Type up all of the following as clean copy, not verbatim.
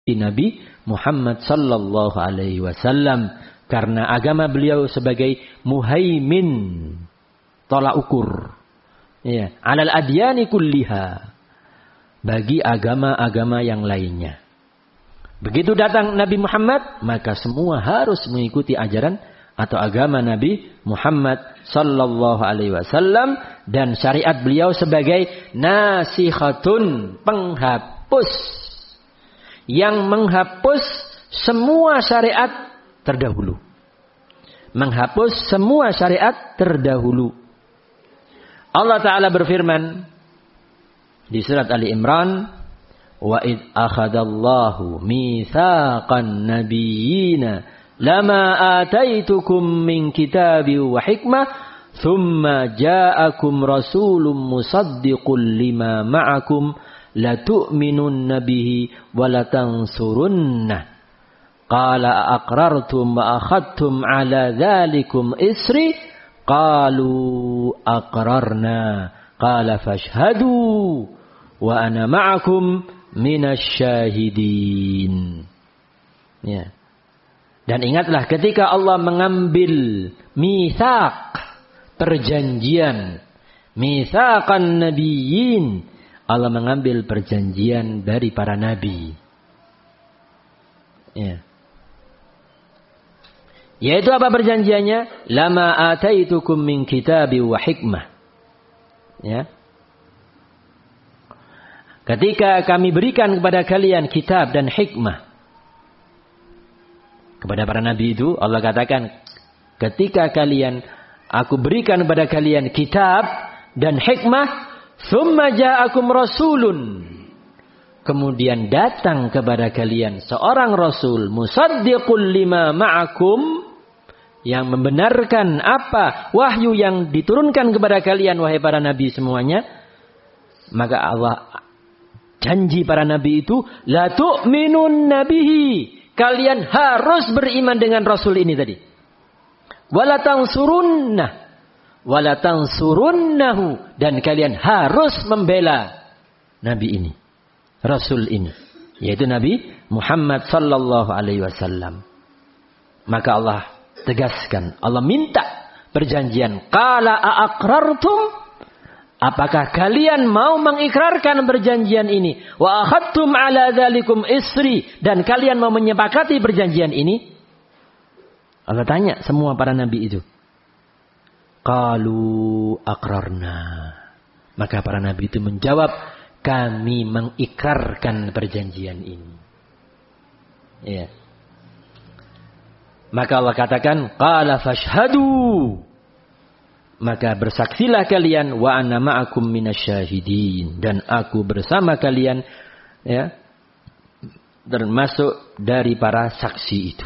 Nabi Muhammad sallallahu alaihi wasallam, karena agama beliau sebagai muhaimin, tolak ukur, ya, alal adyani kulliha, bagi agama-agama yang lainnya. Begitu datang Nabi Muhammad, maka semua harus mengikuti ajaran atau agama Nabi Muhammad sallallahu alaihi wasallam, dan syariat beliau sebagai nasikhatun, penghapus, yang menghapus semua syariat terdahulu. Menghapus semua syariat terdahulu. Allah Ta'ala berfirman di surat Ali Imran, wa id akhadallahu mitsaqan nabiyyina lama ataitukum min kitabi wa hikmah thumma ja'akum rasulun musaddiqun lima ma'akum latu'minunna bihi wa latansurunnah qala aqrartum wa akhadtum ala dhalikum isri qalu aqrarna qala fashhadu wa ana ma'akum minasyahidin. Ya. Dan ingatlah ketika Allah mengambil mitsaq, perjanjian, mitsaqan nabiyyin, Allah mengambil perjanjian dari para nabi. Ya. Yaitu apa perjanjiannya? Lama ataitukum min kitabi wa hikmah. Ya. Ketika kami berikan kepada kalian kitab dan hikmah. Kepada para nabi itu Allah katakan, ketika aku berikan kepada kalian kitab dan hikmah, thumma ja'akum rasulun, kemudian datang kepada kalian seorang rasul, musaddiqul lima ma'akum, yang membenarkan apa wahyu yang diturunkan kepada kalian, wahai para nabi semuanya. Maka Allah janji para nabi itu, la tu'minun nabihi, kalian harus beriman dengan Rasul ini tadi. Wala tansurunnahu, dan kalian harus membela Nabi ini, Rasul ini, yaitu Nabi Muhammad sallallahu alaihi wasallam. Maka Allah tegaskan, Allah minta perjanjian. Qala aqrartum, apakah kalian mau mengikrarkan perjanjian ini? Wa akhadtum ala dzalikum isri, dan kalian mau menyepakati perjanjian ini? Allah tanya semua para nabi itu. Qalu aqrarna. Maka para nabi itu menjawab, kami mengikrarkan perjanjian ini. Ya. Maka Allah katakan, qala fashhadu, maka bersaksilah kalian, wa ana ma'akum minasyahidin, dan aku bersama kalian, ya, termasuk dari para saksi itu.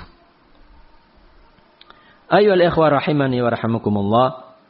Ayyuhal ikhwah rahimani wa rahimakumullah.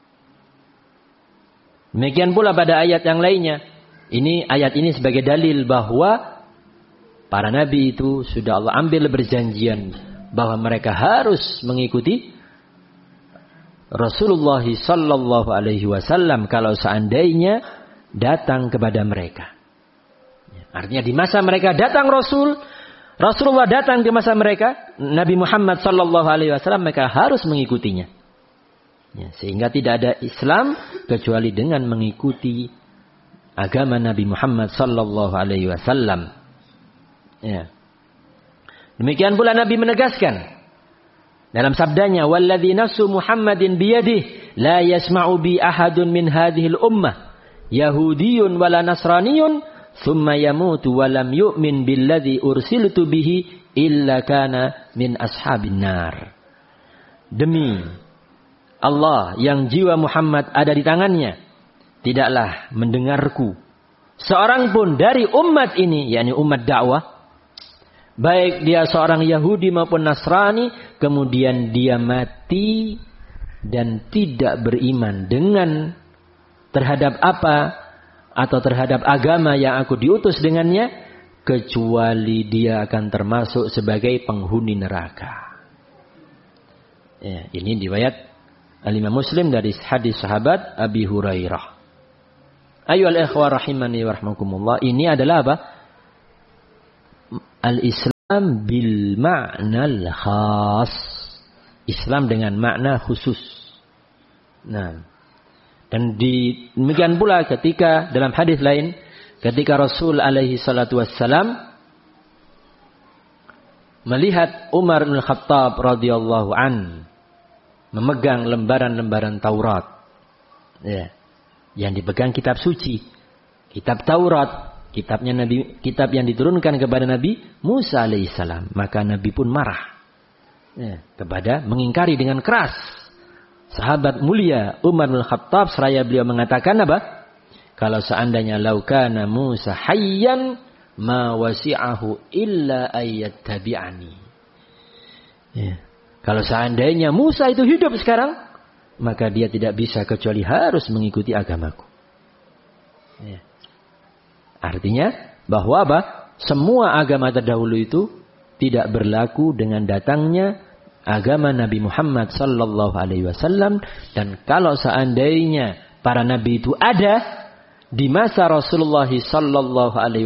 Demikian pula pada ayat yang lainnya. Ayat ini sebagai dalil bahwa para nabi itu sudah Allah ambil perjanjian bahwa mereka harus mengikuti Rasulullah sallallahu alaihi wasallam kalau seandainya datang kepada mereka. Artinya di masa mereka datang Rasulullah datang ke masa mereka, Nabi Muhammad sallallahu alaihi wasallam, mereka harus mengikutinya. Ya, sehingga tidak ada Islam kecuali dengan mengikuti agama Nabi Muhammad sallallahu alaihi wasallam. Ya. Demikian pula Nabi menegaskan dalam sabdanya, walladzi nafsu Muhammadin biyadihi la yasma'u bi ahadun min hadhil ummah yahudiyyun wala nasraniyyun thumma yamutu wa lam yu'min billadzi ursiltu bihi illa kana min ashabin nar. Demi Allah yang jiwa Muhammad ada di tangannya, tidaklah mendengarku seorang pun dari umat ini, yakni umat dakwah, baik dia seorang Yahudi maupun Nasrani, kemudian dia mati dan tidak beriman dengan terhadap apa atau terhadap agama yang aku diutus dengannya, kecuali dia akan termasuk sebagai penghuni neraka. Ya, ini riwayat Al-Imam Muslim dari hadis sahabat Abi Hurairah. Ayyuhal ikhwah rahimani wa rahmakumullah. Ini adalah apa? Al-Islam bil ma'nal khas. Islam dengan makna khusus. Nah, dan demikian pula ketika dalam hadis lain, ketika Rasul alaihi salatu wassalam melihat Umar bin Khattab radhiyallahu an memegang lembaran-lembaran Taurat, ya, yang dipegang kitab suci, kitab Taurat, kitab yang diturunkan kepada Nabi Musa alaihissalam, maka Nabi pun marah, ya, kepada mengingkari dengan keras sahabat mulia Umar bin Khattab, seraya beliau mengatakan apa? Kalau seandainya laukana Musa hayyan ma wasi'ahu illa ayyattabi'ani. Ya. Kalau seandainya Musa itu hidup sekarang, maka dia tidak bisa kecuali harus mengikuti agamaku. Ya. Artinya bahwa apa? Semua agama terdahulu itu tidak berlaku dengan datangnya agama Nabi Muhammad sallallahu alaihi wasallam. Dan kalau seandainya para nabi itu ada di masa Rasulullah sallallahu alaihi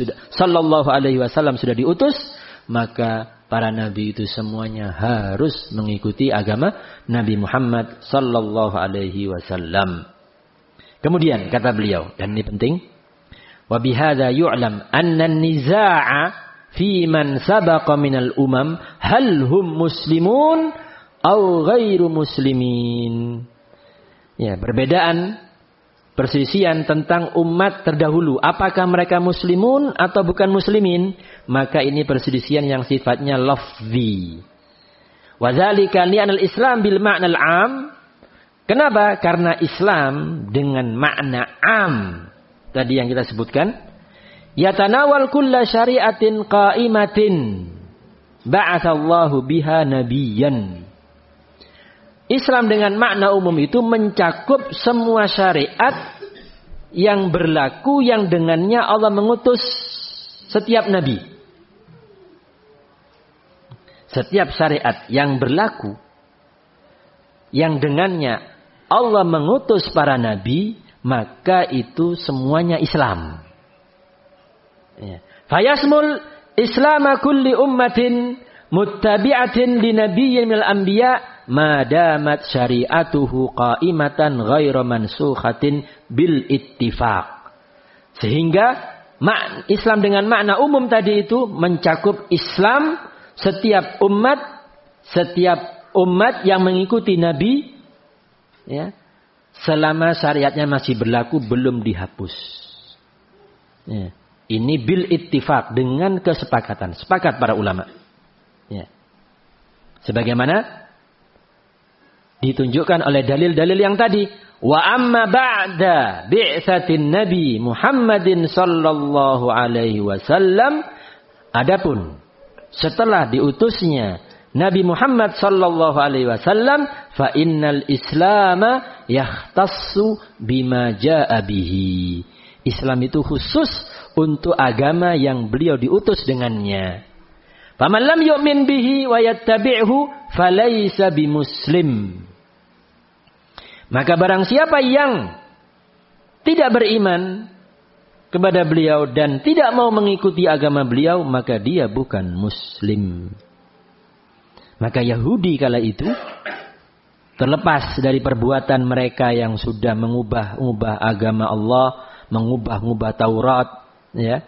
wasallam sudah diutus, maka para nabi itu semuanya harus mengikuti agama Nabi Muhammad sallallahu alaihi wasallam. Kemudian kata beliau, dan ini penting, wa bihadza yu'lam anna an-nizaa'a fi man sabaqa minal umam hal hum muslimun aw ghairu muslimin. Ya, perbedaan perselisihan tentang umat terdahulu, apakah mereka muslimun atau bukan muslimin, maka ini perselisihan yang sifatnya lafzi. Wa dzalika li'anal Islam bil ma'nal 'am. Kenapa? Karena Islam dengan makna am tadi yang kita sebutkan, yatanawal kulla syari'atin qa'imatin ba'atsallahu biha nabiyyan. Islam dengan makna umum itu mencakup semua syariat yang berlaku, yang dengannya Allah mengutus setiap nabi. Setiap syariat yang berlaku, yang dengannya Allah mengutus para nabi, maka itu semuanya Islam. Ya. Fayasmul islama kulli ummatin muttabi'atin li nabiyyin minal anbiya madamat syari'atuhu qa'imatan ghairu mansukhatin bil ittifaq. Sehingga Islam dengan makna umum tadi itu mencakup Islam setiap umat yang mengikuti nabi, ya, selama syariatnya masih berlaku, belum dihapus. Ya. Ini bil ittifaq, dengan kesepakatan, sepakat para ulama. Ya. Sebagaimana ditunjukkan oleh dalil-dalil yang tadi. Wa amma ba'da bi'tsatin Nabi Muhammadin sallallahu alaihi wasallam, adapun setelah diutusnya Nabi Muhammad sallallahu alaihi wasallam, fa innal islama yahtassu bima jaa'a bihi. Islam itu khusus untuk agama yang beliau diutus dengannya. Faman lam yu'min bihi wa yattabi'hu falaysa bimuslim. Maka barang siapa yang tidak beriman kepada beliau dan tidak mau mengikuti agama beliau, maka dia bukan muslim. Maka Yahudi kala itu, terlepas dari perbuatan mereka yang sudah mengubah agama Allah, mengubah Taurat, ya.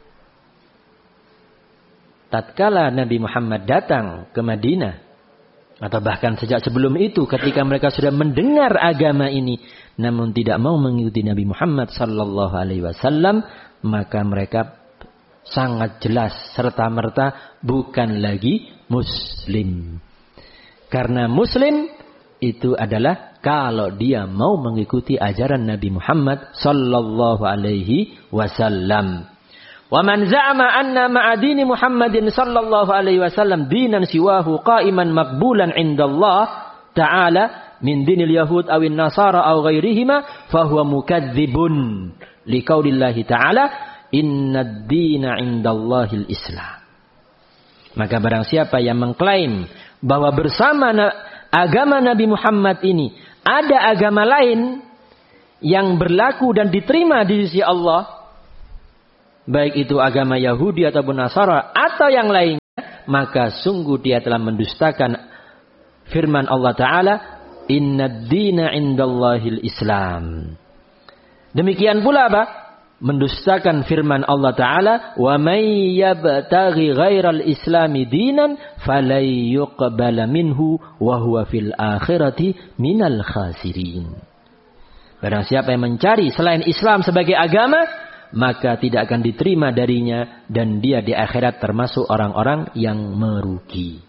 Tatkala Nabi Muhammad datang ke Madinah, atau bahkan sejak sebelum itu, ketika mereka sudah mendengar agama ini, namun tidak mau mengikuti Nabi Muhammad sallallahu alaihi wasallam, maka mereka sangat jelas serta-merta bukan lagi muslim. Karena muslim itu adalah kalau dia mau mengikuti ajaran Nabi Muhammad sallallahu alaihi wasallam. Wa man za'ama anna ma'adini Muhammadin sallallahu alaihi wasallam dinan siwahu qa'iman maqbulan indallah ta'ala min dinil yahud awin nasara aw ghairihima fahuwa mukadzibun liqaulillahi ta'ala innad dina indallahil islam. Maka barang siapa yang mengklaim bahwa bersama agama Nabi Muhammad ini ada agama lain yang berlaku dan diterima di sisi Allah, baik itu agama Yahudi ataupun Nasara atau yang lain, maka sungguh dia telah mendustakan firman Allah Ta'ala, Innad dina indallahil Islam. Demikian pula apa? Mendustakan firman Allah Ta'ala, wa may yabtaghi ghairal islami dinan falay yuqbala minhu wa huwa fil akhirati minal khasirin. Barang siapa yang mencari selain Islam sebagai agama, maka tidak akan diterima darinya dan dia di akhirat termasuk orang-orang yang merugi.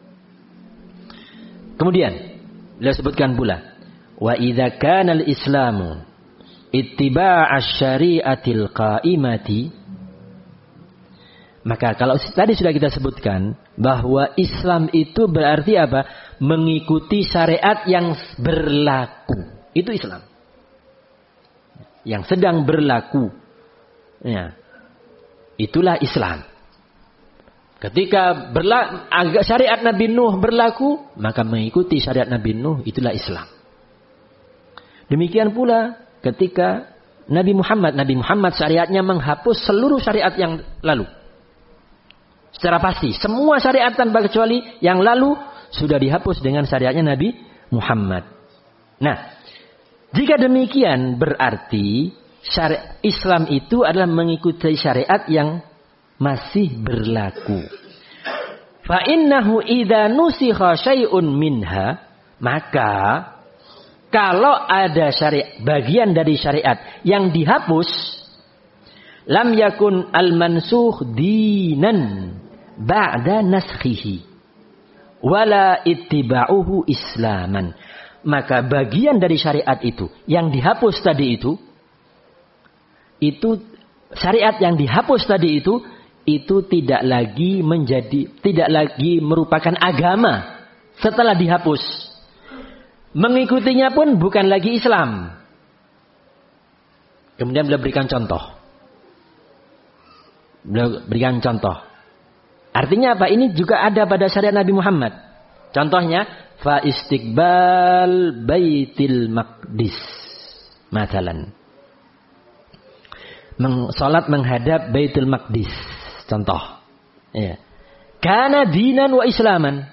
Kemudian beliau sebutkan pula, wa idza kana al-islamu ittiba' asy-syari'atil qa'imati, maka kalau tadi sudah kita sebutkan bahwa Islam itu berarti apa? Mengikuti syariat yang berlaku. Itu Islam. Yang sedang berlaku. Ya. Itulah Islam. Ketika syariat Nabi Nuh berlaku, maka mengikuti syariat Nabi Nuh, itulah Islam. Demikian pula ketika Nabi Muhammad syariatnya menghapus seluruh syariat yang lalu. Secara pasti, semua syariat tanpa kecuali yang lalu sudah dihapus dengan syariatnya Nabi Muhammad. Nah, jika demikian berarti Islam itu adalah mengikuti syariat yang masih berlaku. Fa innahu idza nusikha syai'un minha, maka kalau ada bagian dari syariat yang dihapus, lam yakun al-mansukh dinan ba'da naskhihi wala ittiba'uhu islaman. Maka bagian dari syariat itu yang dihapus tadi itu syariat yang dihapus tadi itu tidak lagi merupakan agama setelah dihapus. Mengikutinya pun bukan lagi Islam. Kemudian beliau berikan contoh. Artinya apa? Ini juga ada pada syariat Nabi Muhammad. Contohnya, fa istiqbal baitil maqdis. Masalan. Salat menghadap Baitul Maqdis. Contoh. Ya. Kana dinan wa islaman.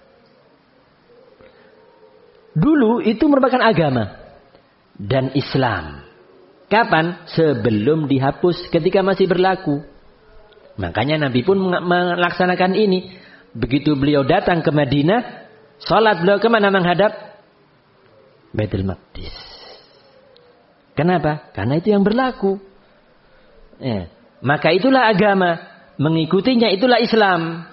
Dulu itu merupakan agama dan Islam. Kapan? Sebelum dihapus, ketika masih berlaku. Makanya Nabi pun melaksanakan ini. Begitu beliau datang ke Madinah, salat beliau kemana menghadap? Baitul Maqdis. Kenapa? Karena itu yang berlaku. Ya. Maka itulah agama, mengikutinya itulah Islam.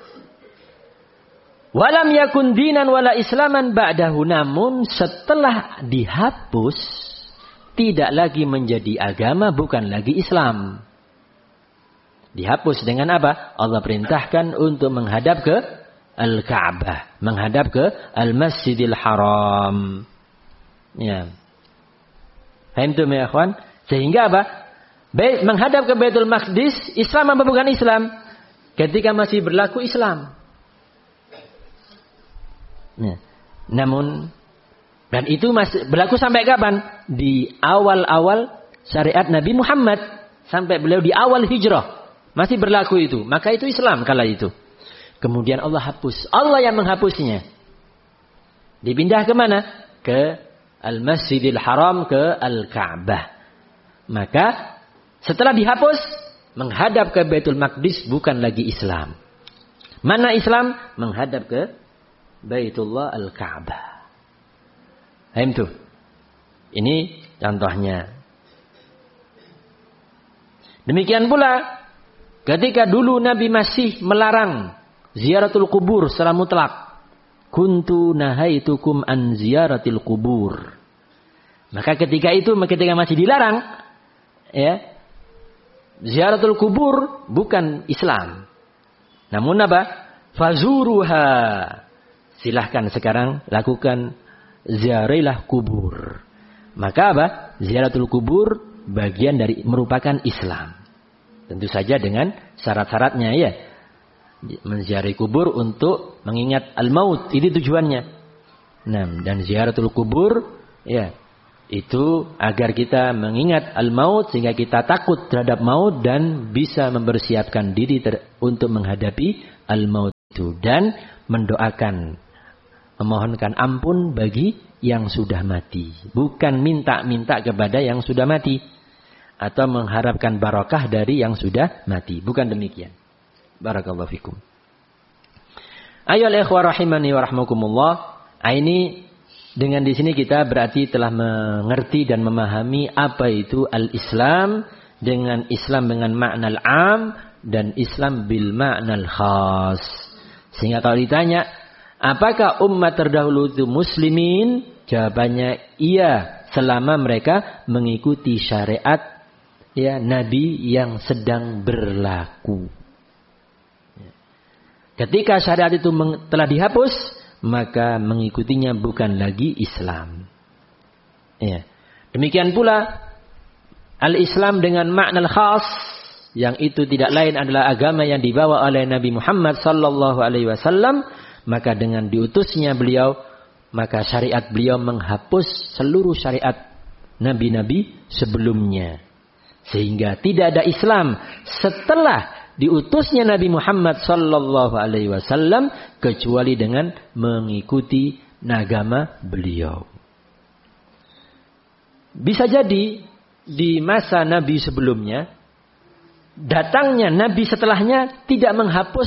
Walam yakun dinan wala islaman ba'dahu, namun setelah dihapus tidak lagi menjadi agama, bukan lagi Islam. Dihapus dengan apa? Allah perintahkan untuk menghadap ke Al-Ka'bah, menghadap ke Al-Masjidil Haram. Ya. Fahimtum ya ikhwan? Sehingga apa? Menghadap ke Baitul Maqdis, Islam apa bukan Islam? Ketika masih berlaku Islam. Ya. Namun, dan itu masih berlaku sampai kapan? Di awal-awal syariat Nabi Muhammad. Sampai beliau di awal hijrah. Masih berlaku itu. Maka itu Islam kala itu. Kemudian Allah hapus. Allah yang menghapusnya. Dipindah ke mana? Ke Al-Masjidil Haram, ke Al-Ka'bah. Maka setelah dihapus, menghadap ke Baitul Maqdis bukan lagi Islam. Mana Islam? Menghadap ke Baitullah Al-Ka'bah. Paham tuh? Ini contohnya. Demikian pula ketika dulu Nabi masih melarang ziaratul kubur secara mutlak. Kuntu nahaitukum an ziyaratil kubur. Maka ketika masih dilarang, ya, ziaratul kubur bukan Islam. Namun apa? Fazuruha. Silahkan sekarang lakukan ziarailah kubur. Maka apa? Ziaratul kubur bagian dari merupakan Islam. Tentu saja dengan syarat-syaratnya ya. Menziarahi kubur untuk mengingat al-maut, ini tujuannya. Nah, dan ziaratul kubur ya, itu agar kita mengingat al-maut sehingga kita takut terhadap maut dan bisa mempersiapkan diri untuk menghadapi al-maut. Dan mendoakan, memohonkan ampun bagi yang sudah mati. Bukan minta-minta kepada yang sudah mati. Atau mengharapkan barakah dari yang sudah mati. Bukan demikian. Barakallahu fikum. Ayyuhal ikhwah rahimani wa rahmakumullah. Ini dengan di sini kita berarti telah mengerti dan memahami apa itu al-Islam. Dengan Islam dengan makna al-am. Dan Islam bil makna al-khas. Sehingga kalau ditanya, apakah umat terdahulu itu muslimin? Jawabannya iya, selama mereka mengikuti syariat Nabi yang sedang berlaku. Ketika syariat itu telah dihapus, maka mengikutinya bukan lagi Islam. Demikian pula al-Islam dengan makna al-khas, yang itu tidak lain adalah agama yang dibawa oleh Nabi Muhammad sallallahu alaihi wasallam, maka dengan diutusnya beliau, maka syariat beliau menghapus seluruh syariat nabi-nabi sebelumnya. Sehingga tidak ada Islam setelah diutusnya Nabi Muhammad sallallahu alaihi wasallam kecuali dengan mengikuti agama beliau. Bisa jadi di masa nabi sebelumnya, datangnya nabi setelahnya tidak menghapus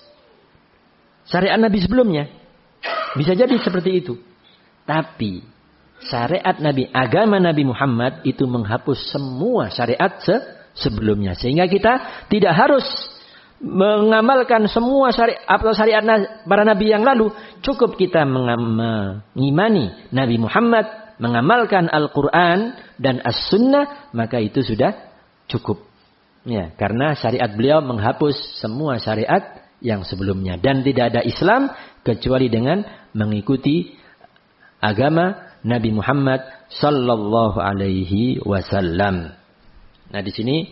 syariat nabi sebelumnya. Bisa jadi seperti itu. Tapi syariat nabi, agama Nabi Muhammad itu menghapus semua syariat sebelumnya. Sehingga kita tidak harus mengamalkan semua syariat para nabi yang lalu. Cukup kita mengimani Nabi Muhammad, mengamalkan Al-Quran dan As-Sunnah, maka itu sudah cukup. Karena syariat beliau menghapus semua syariat yang sebelumnya. Dan tidak ada Islam kecuali dengan mengikuti agama Nabi Muhammad sallallahu alaihi wasallam. Nah, di sini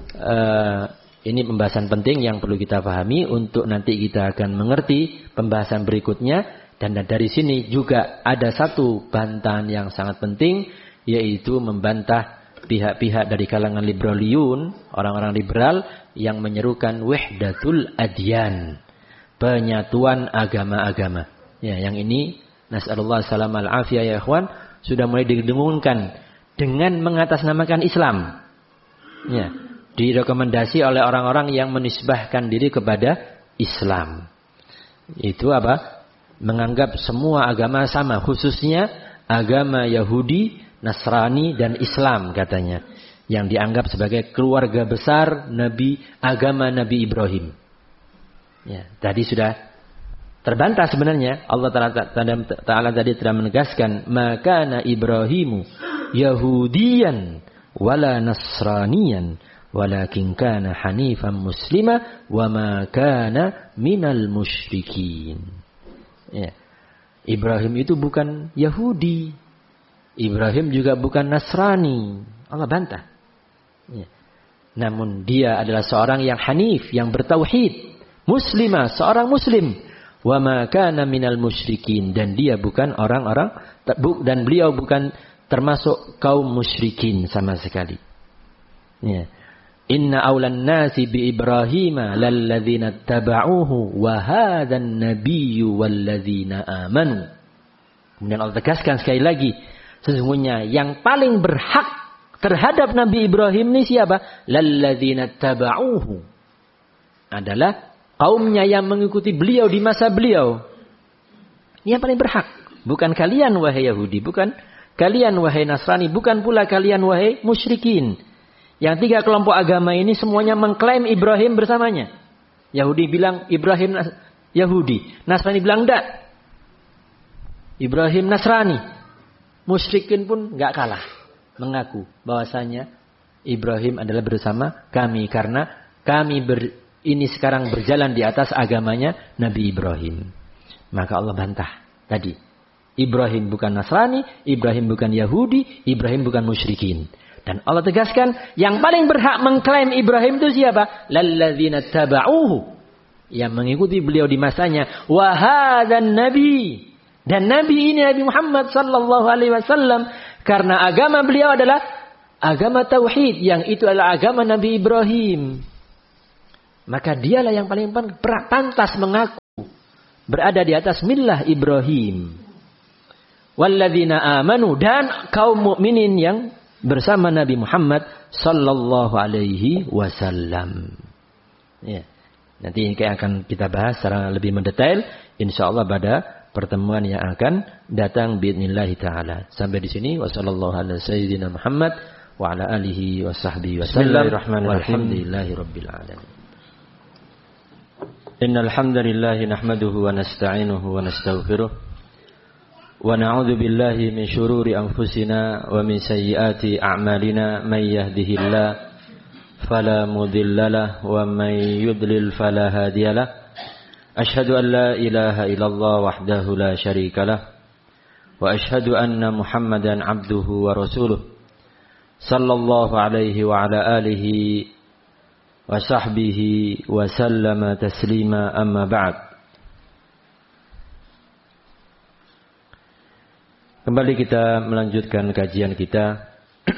ini pembahasan penting yang perlu kita pahami untuk nanti kita akan mengerti pembahasan berikutnya. Dan dari sini juga ada satu bantahan yang sangat penting, yaitu membantah pihak-pihak dari kalangan liberaliyun, orang-orang liberal yang menyerukan wahdatul adyan, penyatuan agama-agama. Yang ini nas'alullah salam al-afiyah ya ikhwan, sudah mulai didengungkan dengan mengatasnamakan Islam. Direkomendasi oleh orang-orang yang menisbahkan diri kepada Islam. Itu apa? Menganggap semua agama sama, khususnya agama Yahudi, Nasrani dan Islam katanya, yang dianggap sebagai keluarga besar agama Nabi Ibrahim. Tadi sudah terbantah sebenarnya. Allah Ta'ala tadi telah menegaskan, maka Ibrahimu Yahudiyan wala Nasraniyan walakin kana hanifan muslima wa ma kana minal musyrikin. Ibrahim itu bukan Yahudi, Ibrahim juga bukan Nasrani. Allah bantah. Namun dia adalah seorang yang hanif, yang bertauhid, muslimah, seorang muslim. Wa ma kana minal musyrikin, dan dia bukan dan beliau bukan termasuk kaum musyrikin sama sekali. Inna awlan nasi bi Ibrahim lalladzina taba'uhu wa hadzan nabiyyu walladzina amanu. Kemudian Allah tegaskan sekali lagi, sesungguhnya yang paling berhak terhadap Nabi Ibrahim ini siapa? Lalladzina taba'uhu, adalah kaumnya yang mengikuti beliau di masa beliau. Ini yang paling berhak. Bukan kalian wahai Yahudi, bukan kalian wahai Nasrani, bukan pula kalian wahai musyrikin. Yang tiga kelompok agama ini semuanya mengklaim Ibrahim bersamanya. Yahudi bilang Ibrahim Yahudi, Nasrani bilang enggak, Ibrahim Nasrani. Musyrikin pun enggak kalah, mengaku bahwasanya Ibrahim adalah bersama kami karena kami ini sekarang berjalan di atas agamanya Nabi Ibrahim. Maka Allah bantah tadi, Ibrahim bukan Nasrani, Ibrahim bukan Yahudi, Ibrahim bukan musyrikin. Dan Allah tegaskan, yang paling berhak mengklaim Ibrahim itu siapa? Lalladzina taba'uhu, yang mengikuti beliau di masanya. Wa hadzan nabi, dan nabi ini Nabi Muhammad sallallahu alaihi wasallam, karena agama beliau adalah agama tauhid, yang itu adalah agama Nabi Ibrahim. Maka dialah yang paling pantas mengaku berada di atas millah Ibrahim. Walladzina amanu, dan kaum mukminin yang bersama Nabi Muhammad sallallahu alaihi wasallam. Ya. Nanti ini akan kita bahas secara lebih mendetail insyaallah pada pertemuan yang akan datang biidznillah taala. Sampai di sini wasallallahu ala sayyidina Muhammad wa ala alihi wa sahbihi wasallam. Walhamdulillahirabbil alamin. Innal hamdalillah nahmaduhu wa nasta'inuhu wa nastaghfiruh wa na'udzu billahi min shururi anfusina wa min sayyiati a'malina may yahdihillahu فلا مضل له ومن يضلل فلا هادي له أشهد أن لا إله إلا الله وحده لا شريك له وأشهد أن محمدا عبده ورسوله صلى الله عليه وعلى آله وصحبه وسلم تسليما أما بعد. Kembali kita melanjutkan kajian kita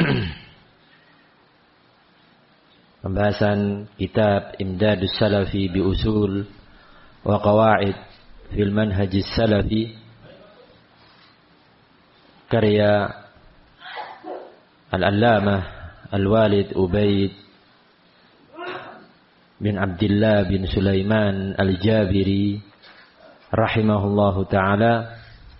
pembahasan kitab Imdadus Salafi bi Usul wa Qawaid fil Manhajis Salafi karya Al-Allamah Al-Walid Ubaid bin Abdullah bin Sulaiman Al-Jabiri rahimahullahu ta'ala.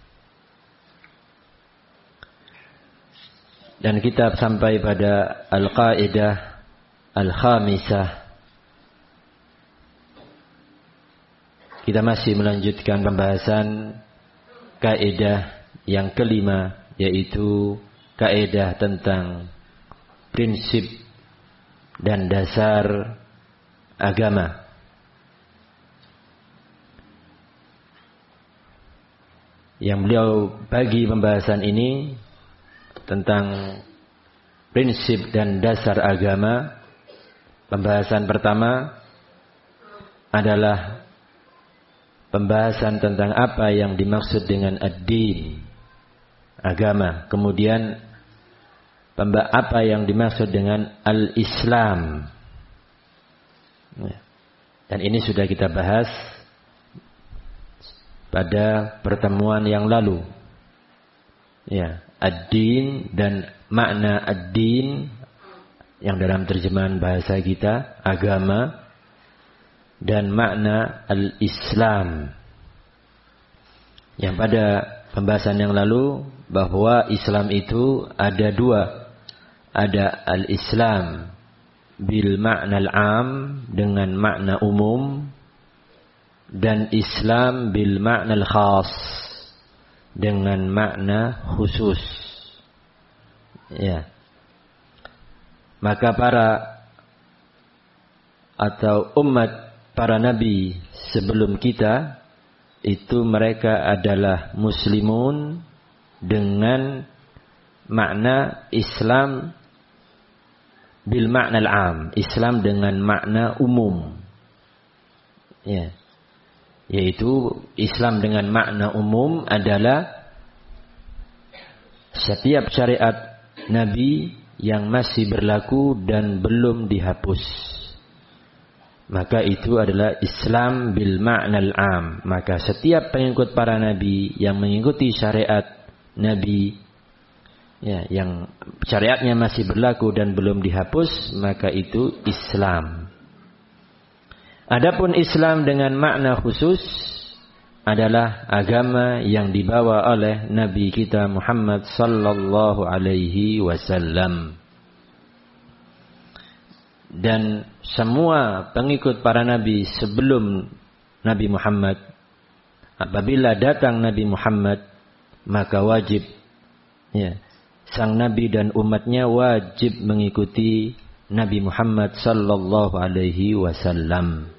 Dan kita sampai pada Al-Qaidah Al-Khamisah. Kita masih melanjutkan pembahasan kaidah yang kelima, yaitu kaidah tentang prinsip dan dasar agama. Yang beliau bagi pembahasan ini tentang prinsip dan dasar agama. Pembahasan pertama adalah pembahasan tentang apa yang dimaksud dengan ad-din, agama. Kemudian apa yang dimaksud dengan al-Islam. Dan ini sudah kita bahas pada pertemuan yang lalu. Ya, ad-din dan makna ad-din yang dalam terjemahan bahasa kita agama, dan makna al-Islam. Yang pada pembahasan yang lalu bahwa Islam itu ada dua. Ada al-Islam bil makna al-am, dengan makna umum, dan Islam bil makna al-khas, dengan makna khusus. Ya. Maka atau umat para nabi sebelum kita itu mereka adalah muslimun dengan makna Islam bil makna al-am, Islam dengan makna umum. Ya. Yaitu Islam dengan makna umum adalah setiap syariat nabi yang masih berlaku dan belum dihapus, maka itu adalah Islam bil makna al-am. Maka setiap pengikut para nabi yang mengikuti syariat nabi, ya, yang syariatnya masih berlaku dan belum dihapus, maka itu Islam. Adapun Islam dengan makna khusus adalah agama yang dibawa oleh Nabi kita Muhammad sallallahu alaihi wasallam. Dan semua pengikut para nabi sebelum Nabi Muhammad, apabila datang Nabi Muhammad, maka wajib, ya, sang nabi dan umatnya wajib mengikuti Nabi Muhammad sallallahu alaihi wasallam.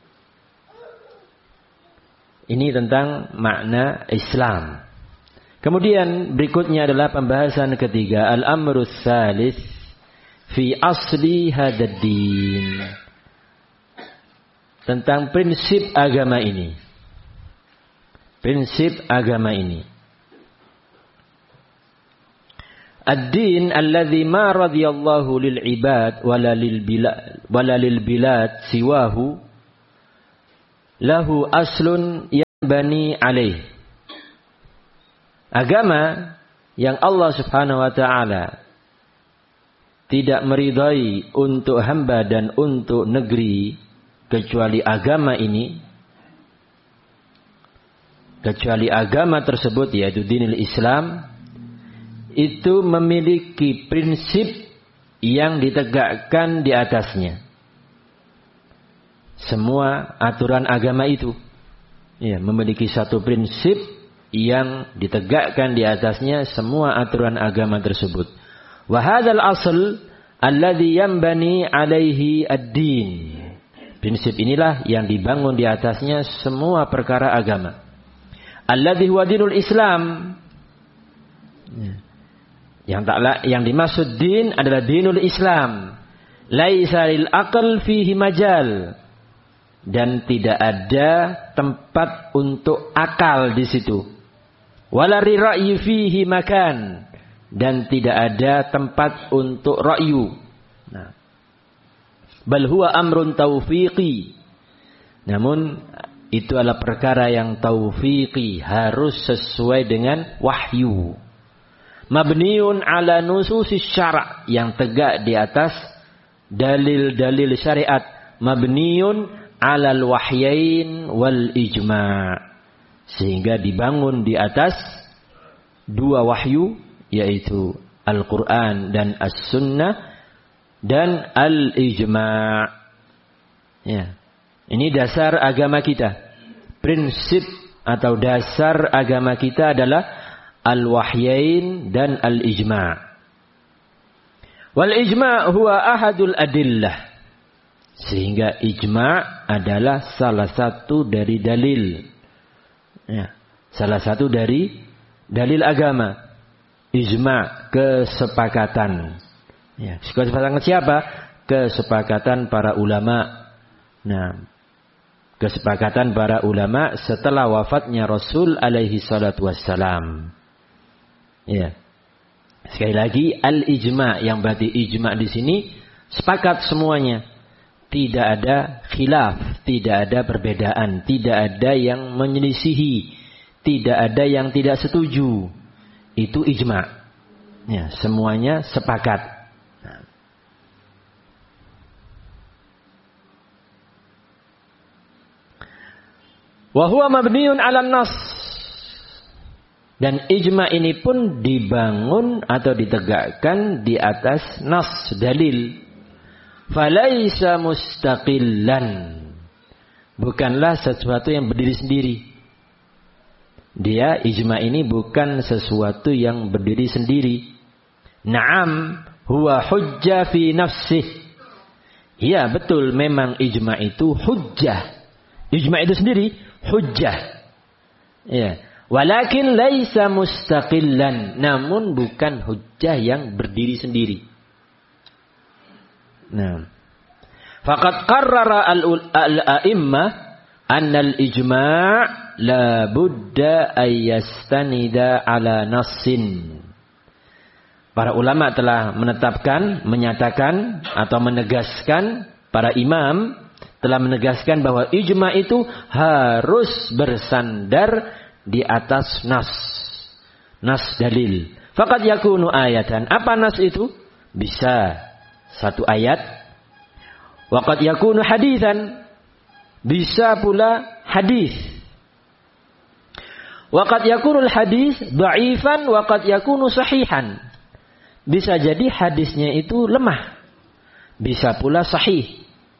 Ini tentang makna Islam. Kemudian berikutnya adalah pembahasan ketiga, al-amrus tsalis fi asli hadzal din. Tentang prinsip agama ini. Prinsip agama ini. Ad-din alladzi ma radiyallahu lil ibad wala lil bilad siwahu lahu aslun bani alaih. Agama yang Allah Subhanahu wa taala tidak meridai untuk hamba dan untuk negeri kecuali agama ini, kecuali agama tersebut yaitu dinul Islam, itu memiliki prinsip yang ditegakkan di atasnya. Semua aturan agama itu memiliki satu prinsip yang ditegakkan di atasnya semua aturan agama tersebut. Wa hadzal asl alladhi yanbani alaihi ad-din. Prinsip inilah yang dibangun di atasnya semua perkara agama. Alladhi huwa dinul Islam. Yang dimaksud din adalah dinul Islam. Laisa lil aql fihi majal. Dan tidak ada tempat untuk akal di situ. Wala ra'yi fihi makan, dan tidak ada tempat untuk ra'yu. Bal huwa amrun taufiqi. Namun itu adalah perkara yang taufiqi, harus sesuai dengan wahyu. Mabniun ala nususis syara', yang tegak di atas dalil-dalil syariat. Mabniun alal wahyain wal ijma'. Sehingga dibangun di atas dua wahyu, yaitu Al-Quran dan As-Sunnah dan Al-Ijma'. Ini dasar agama kita. Prinsip atau dasar agama kita adalah Al-Wahyain dan Al-Ijma'. Wal-Ijma' huwa ahadul adillah. Sehingga ijma' adalah salah satu dari dalil. Salah satu dari dalil agama. Ijma', kesepakatan. Kesepakatan siapa? Kesepakatan para ulama. Kesepakatan para ulama setelah wafatnya Rasul alaihi salatu wassalam. Sekali lagi al-ijma', yang berarti ijma' di sini sepakat semuanya. Tidak ada khilaf, tidak ada perbedaan, tidak ada yang menyelisihi, tidak ada yang tidak setuju. Itu ijma'. Semuanya sepakat. Wa huwa mabniun 'alan nas. Dan ijma' ini pun dibangun atau ditegakkan di atas nas, dalil. Falaisa mustaqillan. Bukanlah sesuatu yang berdiri sendiri. Dia ijma' ini bukan sesuatu yang berdiri sendiri. Naam, huwa hujjah fi nafsih. Ya, betul, memang ijma' itu hujjah. Ijma' itu sendiri hujjah. Walakin laisa mustaqillan, namun bukan hujjah yang berdiri sendiri. Faqad qarrara al-a'immah anna al-ijma' la budda ay yastanida ala nassin. Para ulama telah menetapkan, menyatakan atau menegaskan, para imam telah menegaskan bahwa ijma' itu harus bersandar di atas nas. Nas dalil. Faqad yakunu ayatan. Apa nas itu? Bisa satu ayat. Waqad yakunu haditsan. Bisa pula hadis. Waqad yakunul hadis dha'ifan, waqad yakunu sahihan. Bisa jadi hadisnya itu lemah. Bisa pula sahih.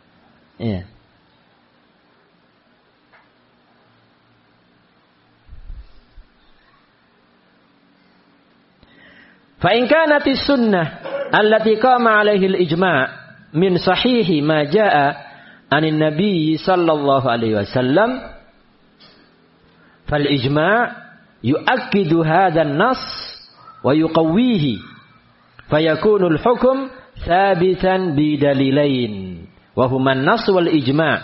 Fa in kanatis sunnah allati qama 'alaihi al-ijma' min sahihi ma jaa'a 'anin nabiy sallallahu alaihi wasallam fal ijma' yu'akkidu hadha an-nass wa yuqawwihi fayakunu al-hukm thabitan bi dalilain wa huma an-nass wal ijma'.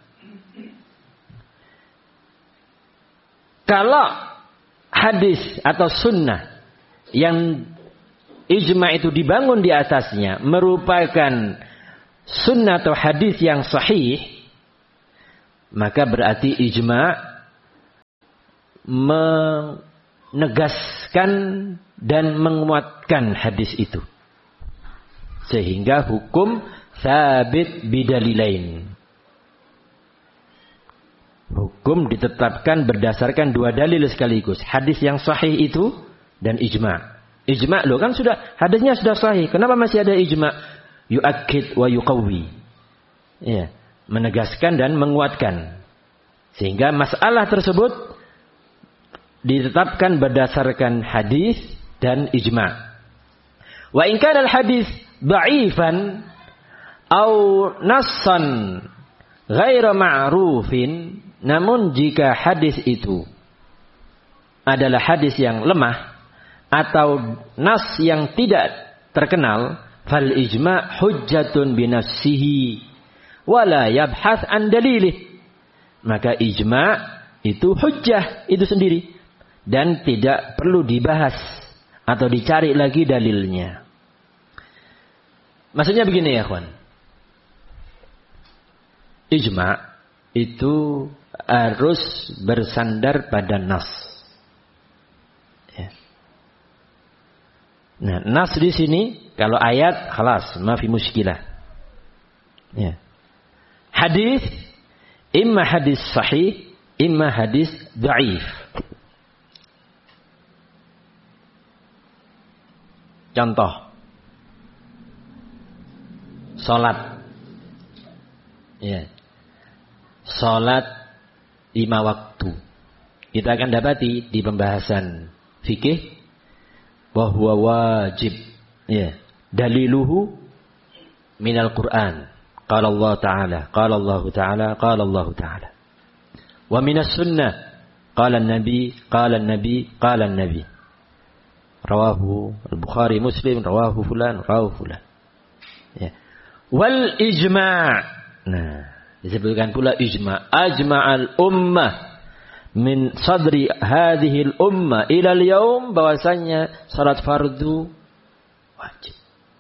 Kalau hadis atau sunnah yang ijma' itu dibangun di atasnya merupakan sunnah atau hadis yang sahih, maka berarti ijma' menegaskan dan menguatkan hadis itu. Sehingga hukum sabit bidalilain. Hukum ditetapkan berdasarkan dua dalil sekaligus. Hadis yang sahih itu dan ijma'. Ijma' loh kan sudah, hadisnya sudah sahih. Kenapa masih ada ijma'? Yu'akkid wa yuqawwi. Ya, menegaskan dan menguatkan. Sehingga masalah tersebut ditetapkan berdasarkan hadis dan ijma'. Wa in kana al-hadis dha'ifan au nassan ghaira ma'rufin, namun jika hadis itu adalah hadis yang lemah atau nas yang tidak terkenal, fal ijma' hujjatun binafsihi wala yabhath an dalilih. Maka ijma' itu hujjah itu sendiri dan tidak perlu dibahas atau dicari lagi dalilnya. Maksudnya begini ya kawan. Ijma' itu harus bersandar pada nas. Ya. Nah, nas di sini kalau ayat khalas, ma fi muskilah. Ya. Hadis imma hadis sahih, imma hadis dhaif. Contoh. Salat. Ya. Salat 5 waktu. Kita akan dapati di pembahasan fikih bahwa wajib. Ya. Daliluhu minal Quran. Qala Allah Ta'ala, qala Allah Ta'ala, qala Allah Ta'ala. Wa minas sunnah, qala an-nabi, qala an-nabi, qala an-nabi. Rawahu al-Bukhari, Muslim, rawahu fulan, rawahu fulan. Ya. Wal ijma'. Nah, disebutkan pula ijma'. Ajma'al ummah min sadri hadhil ummah ila al-yaum, bahwasanya salat fardu wajib.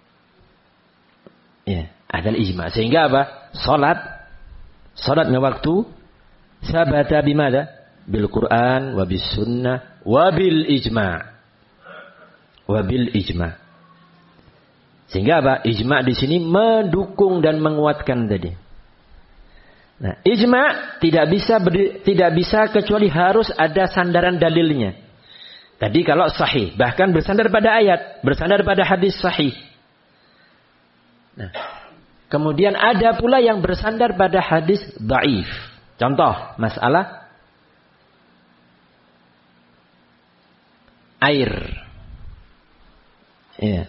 Ya, adalah ijma'. Sehingga apa? Salatnya waktu sabata bimada? Bil Quran wa bis sunnah wa bil ijma'. Wa bil ijma'. Sehingga apa? Ijma' di sini mendukung dan menguatkan tadi. Nah, ijma' tidak bisa kecuali harus ada sandaran dalilnya. Tadi kalau sahih, bahkan bersandar pada ayat, bersandar pada hadis sahih. Nah, kemudian ada pula yang bersandar pada hadis dhaif. Contoh, masalah air. Ya.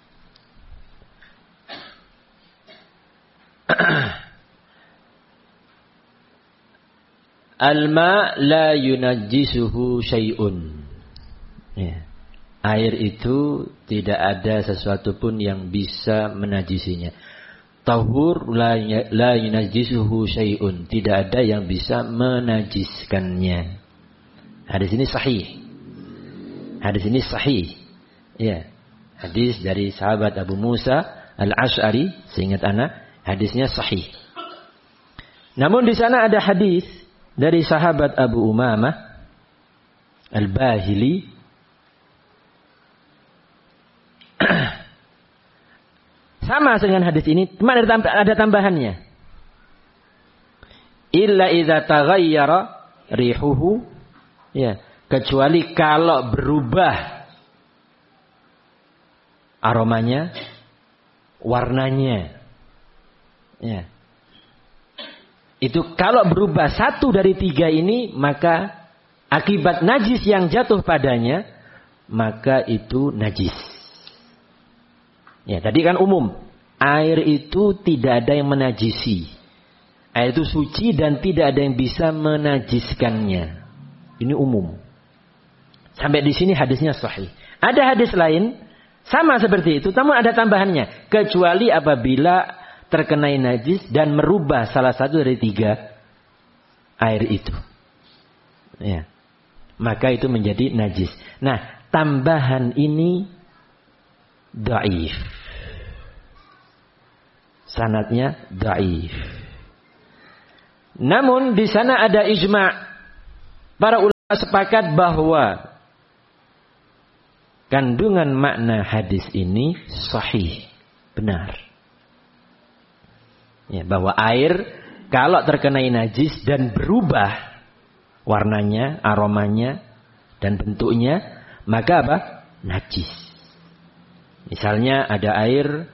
Al-ma la yunajjisuhu syai'un. Ya. Air itu tidak ada sesuatu pun yang bisa menajisinya. Tahur la yunajjisuhu syai'un. Tidak ada yang bisa menajiskannya. Hadis ini sahih. Hadis ini sahih. Ya. Hadis dari sahabat Abu Musa Al-Asy'ari, seingat ana, hadisnya sahih. Namun di sana ada hadis dari sahabat Abu Umamah Al-Bahili sama dengan hadis ini, cuma ada tambahannya. Illa idza taghayyara rihuhu, ya, kecuali kalau berubah aromanya, warnanya. Ya. Itu kalau berubah satu dari 3 ini, maka akibat najis yang jatuh padanya, maka itu najis. Ya, tadi kan umum. Air itu tidak ada yang menajisi. Air itu suci dan tidak ada yang bisa menajiskannya. Ini umum. Sampai di sini hadisnya sahih. Ada hadis lain sama seperti itu, namun ada tambahannya. Kecuali apabila terkenai najis dan merubah salah satu dari 3 air itu. Ya. Maka itu menjadi najis. Nah, tambahan ini dhaif. Sanadnya dhaif. Namun di sana ada ijma'. Para ulama sepakat bahwa kandungan makna hadis ini sahih, benar. Ya, bahwa air kalau terkena najis dan berubah warnanya, aromanya, dan bentuknya, maka apa? Najis. Misalnya ada air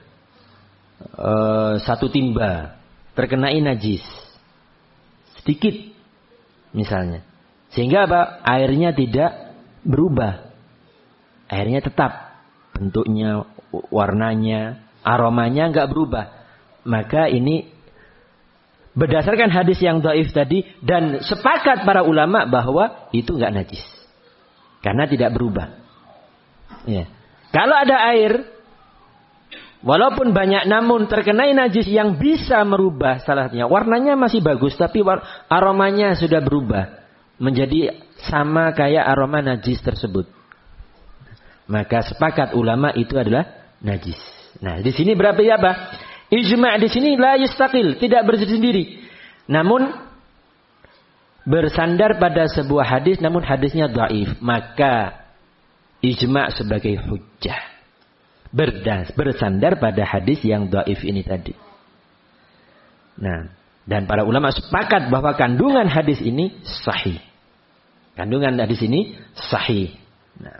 satu timba terkena najis sedikit misalnya, sehingga apa? Airnya tidak berubah, airnya tetap bentuknya, warnanya, aromanya nggak berubah, maka ini berdasarkan hadis yang dhaif tadi, dan sepakat para ulama bahwa itu nggak najis karena tidak berubah. Ya. Kalau ada air walaupun banyak namun terkena najis yang bisa merubah salahnya, warnanya masih bagus tapi aromanya sudah berubah menjadi sama kayak aroma najis tersebut, maka sepakat ulama itu adalah najis. Nah, di sini berarti apa? Ijma' di sini la yastaqil, tidak bersendiri. Namun bersandar pada sebuah hadis namun hadisnya dhaif, maka ijma' sebagai hujjah. Bersandar pada hadis yang dhaif ini tadi. Nah, dan para ulama sepakat bahwa kandungan hadis ini sahih. Kandungan hadis ini sahih. Nah.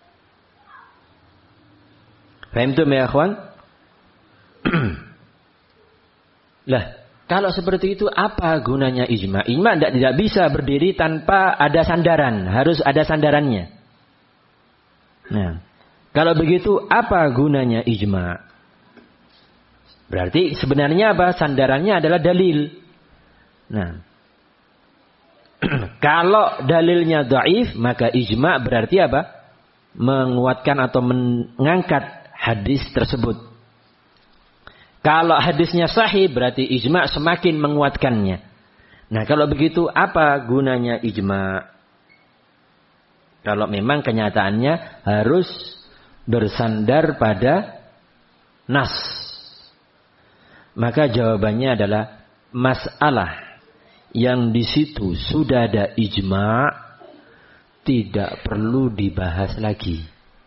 Fahimtum ya akhwan? Lah, kalau seperti itu apa gunanya ijma? Ijma tidak bisa berdiri tanpa ada sandaran, harus ada sandarannya. Nah, kalau begitu apa gunanya ijma? Berarti sebenarnya apa? Sandarannya adalah dalil. Nah, kalau dalilnya dhaif, maka ijma berarti apa? Menguatkan atau mengangkat hadis tersebut. Kalau hadisnya sahih, berarti ijma semakin menguatkannya. Nah, kalau begitu apa gunanya ijma? Kalau memang kenyataannya harus bersandar pada nas, maka jawabannya adalah masalah yang di situ sudah ada ijma tidak perlu dibahas lagi.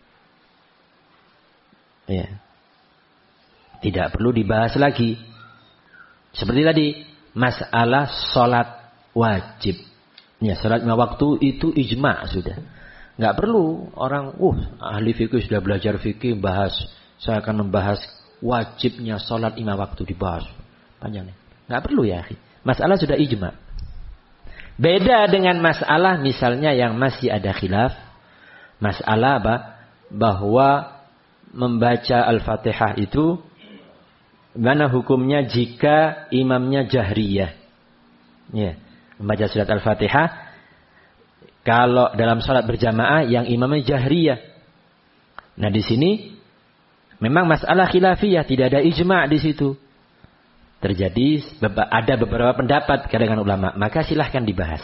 Ya. Tidak perlu dibahas lagi. Seperti tadi, masalah sholat wajib. Ya, sholat 5 waktu itu ijma sudah. Nggak perlu orang, ahli fikih sudah belajar fikih, bahas. Saya akan membahas wajibnya sholat 5 waktu, dibahas. Panjangnya. Nggak perlu ya, akhi. Masalah sudah ijma. Beda dengan masalah misalnya yang masih ada khilaf. Masalah apa? Bahwa membaca Al-Fatihah itu mana hukumnya jika imamnya jahriyah? Ya, membaca surat Al-Fatihah kalau dalam salat berjamaah yang imamnya jahriyah. Nah, di sini memang masalah khilafiyah, tidak ada ijma' di situ. Terjadi ada beberapa pendapat kalangan ulama, maka silahkan dibahas.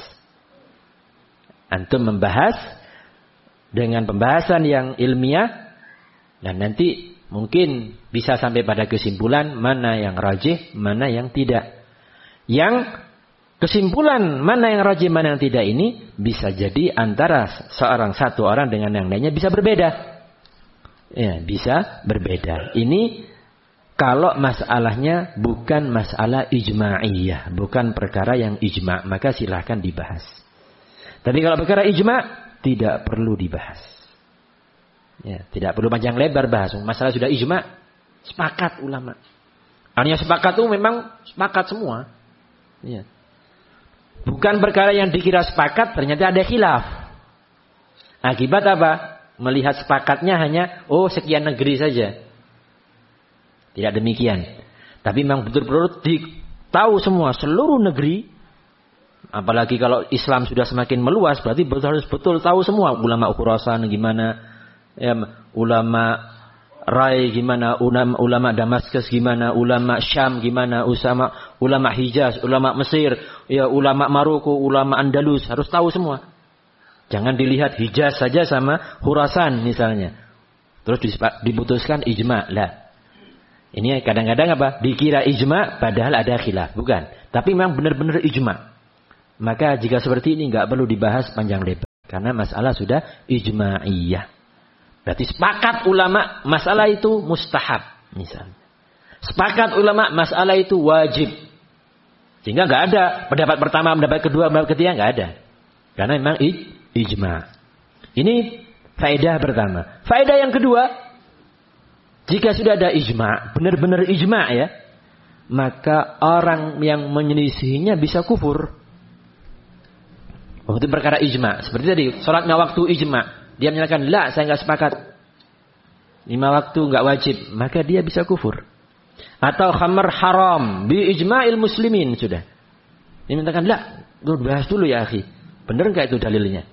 Antum membahas dengan pembahasan yang ilmiah dan nanti mungkin bisa sampai pada kesimpulan mana yang rajih, mana yang tidak. Yang kesimpulan mana yang rajih, mana yang tidak ini bisa jadi antara satu orang dengan yang lainnya bisa berbeda. Ya, bisa berbeda. Ini kalau masalahnya bukan masalah ijma'iyah, bukan perkara yang ijma', maka silahkan dibahas. Tapi kalau perkara ijma' tidak perlu dibahas. Ya, tidak perlu panjang lebar bahas. Masalah sudah ijma', sepakat ulama. Artinya sepakat itu memang sepakat semua. Ya. Bukan perkara yang dikira sepakat, ternyata ada khilaf. Akibat apa? Melihat sepakatnya hanya, sekian negeri saja. Tidak demikian. Tapi memang betul-betul tahu semua, seluruh negeri. Apalagi kalau Islam sudah semakin meluas, berarti harus betul tahu semua. Ulama Khurasan gimana, ya, ulama Rai gimana, ulama Damaskus gimana, ulama Syam gimana, ulama Hijaz, ulama Mesir, ya, ulama Maroko, ulama Andalus, harus tahu semua. Jangan dilihat Hijaz saja sama Khurasan misalnya. Terus diputuskan ijma'. Lah. Ini kadang-kadang apa? Dikira ijma' padahal ada khilaf. Bukan. Tapi memang benar-benar ijma'. Maka jika seperti ini nggak perlu dibahas panjang lebar. Karena masalah sudah ijma'iyah. Berarti sepakat ulama masalah itu mustahab misalnya. Sepakat ulama masalah itu wajib. Sehingga nggak ada pendapat pertama, pendapat kedua, pendapat ketiga, nggak ada. Karena memang ijma'. Ini faedah pertama. Faedah yang kedua, jika sudah ada ijma', benar-benar ijma' ya, maka orang yang menyelisihinya bisa kufur. Waktu perkara ijma'. Seperti tadi, sholatnya waktu ijma'. Dia menyatakan, la, saya nggak sepakat. 5 waktu nggak wajib. Maka dia bisa kufur. Atau khamar haram. Bi ijma'il muslimin. Sudah. Dia menyatakan, la, bahas dulu ya akhi. Benar nggak itu dalilnya?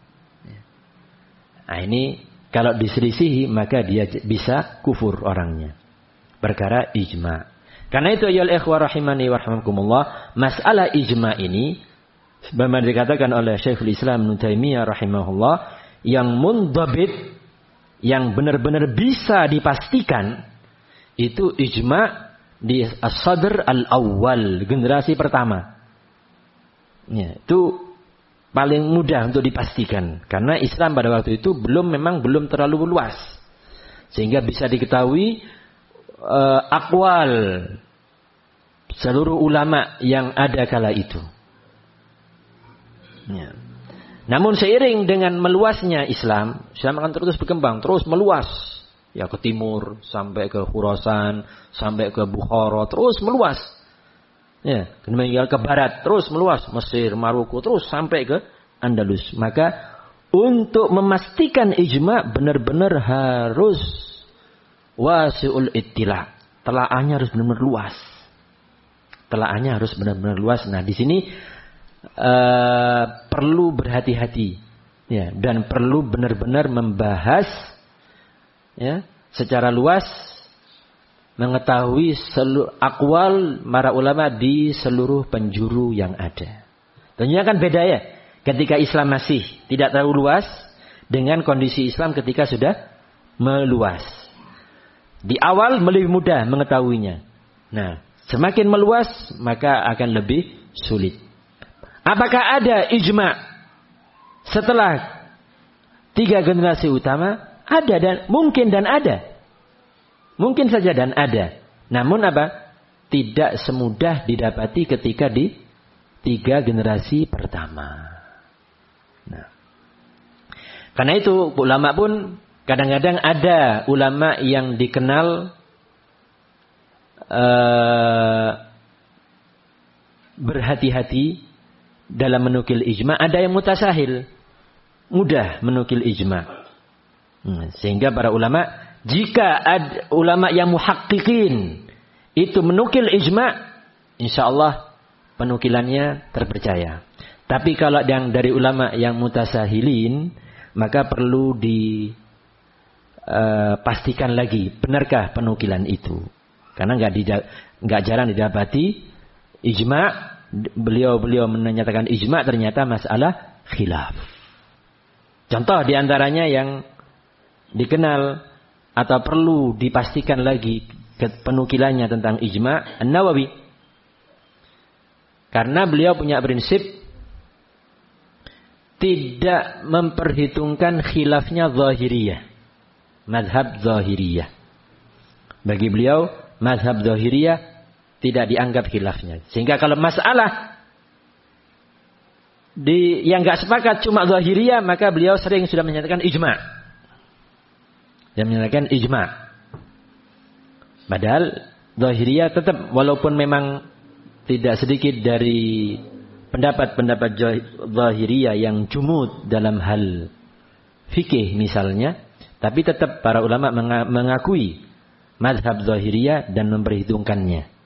Nah ini, kalau diselisihi, maka dia bisa kufur orangnya. Perkara ijma'. Karena itu, ayyuhal ikhwah rahimani wa rahimakumullah, masalah ijma' ini, sebagaimana dikatakan oleh Syekhul Islam Ibnu Taimiyah rahimahullah, yang mundhabit, yang benar-benar bisa dipastikan, itu ijma' di as-sadr al-awwal, generasi pertama. Ya, itu paling mudah untuk dipastikan. Karena Islam pada waktu itu memang belum terlalu luas. Sehingga bisa diketahui akwal seluruh ulama yang ada kala itu. Ya. Namun seiring dengan meluasnya Islam akan terus berkembang, terus meluas. Ya ke timur, sampai ke Khurasan, sampai ke Bukhara, terus meluas. Ya, kemudian ke barat, terus meluas. Mesir, Maroko, terus sampai ke Andalus. Maka untuk memastikan ijma' benar-benar harus wasi'ul ittila'. Telaahnya harus benar-benar luas. Telaahnya harus benar-benar luas. Nah, di sini perlu berhati-hati, ya, dan perlu benar-benar membahas, ya, secara luas, mengetahui seluruh akwal para ulama di seluruh penjuru yang ada. Tentunya kan beda ya, ketika Islam masih tidak terlalu luas dengan kondisi Islam ketika sudah meluas. Di awal lebih mudah mengetahuinya. Nah, semakin meluas maka akan lebih sulit. Apakah ada ijma' setelah 3 generasi utama? Ada dan mungkin dan ada. Mungkin saja dan ada. Namun apa? Tidak semudah didapati ketika di 3 generasi pertama. Nah, karena itu ulama pun kadang-kadang ada ulama yang dikenal berhati-hati dalam menukil ijma', ada yang mutasahil, mudah menukil ijma'. Sehingga para ulama, jika ada ulama yang muhaqqiqin itu menukil ijma', insyaallah penukilannya terpercaya. Tapi kalau yang dari ulama yang mutasahilin, maka perlu dipastikan lagi, benarkah penukilan itu? Karena nggak jarang didapati ijma'. Beliau menyatakan ijma' ternyata masalah khilaf. Contoh diantaranya yang dikenal atau perlu dipastikan lagi penukilannya tentang ijma' An-Nawawi. Karena beliau punya prinsip tidak memperhitungkan khilafnya zahiriyah. Mazhab zahiriyah. Bagi beliau mazhab zahiriyah tidak dianggap khilafnya. Sehingga kalau masalah yang nggak sepakat cuma zahiriyah, maka beliau sering sudah menyatakan ijma'. Dia menyatakan ijma'. Padahal zahiriyah tetap, walaupun memang tidak sedikit dari pendapat-pendapat zahiriyah yang jumud dalam hal fikih misalnya, tapi tetap para ulama mengakui mazhab zahiriyah dan memperhitungkannya.